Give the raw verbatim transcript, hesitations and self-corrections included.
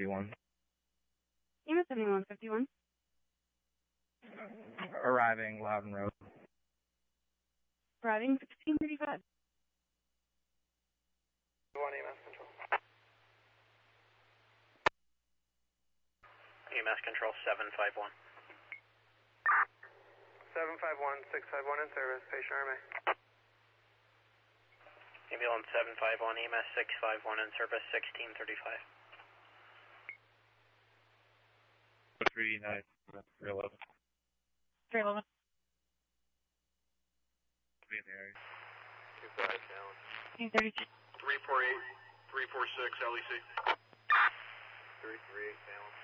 fifty-one. E M S seventy-one fifty-one. Arriving Loudon Road. Arriving sixteen thirty-five. One E M S control. E M S control seven five one. seven five one, six five one in service, patient R M A. Ambulance seven five one, E M S six five one in service, sixteen thirty-five. three nine, three eleven. three eleven. Three in the area. two five, down. sixteen thirty-two. three four eight, three four six, L E C. three three eight, down.